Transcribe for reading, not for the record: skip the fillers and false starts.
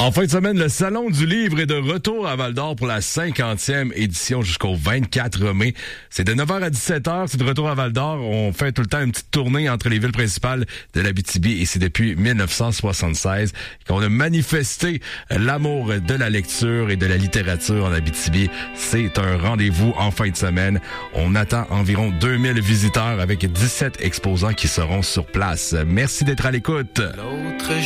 En fin de semaine, le Salon du Livre est de retour à Val-d'Or pour la 50e édition jusqu'au 24 mai. C'est de 9h à 17h, c'est de retour à Val-d'Or. On fait tout le temps une petite tournée entre les villes principales de l'Abitibi et c'est depuis 1976 qu'on a manifesté l'amour de la lecture et de la littérature en Abitibi. C'est un rendez-vous en fin de semaine. On attend environ 2000 visiteurs avec 17 exposants qui seront sur place. Merci d'être à l'écoute.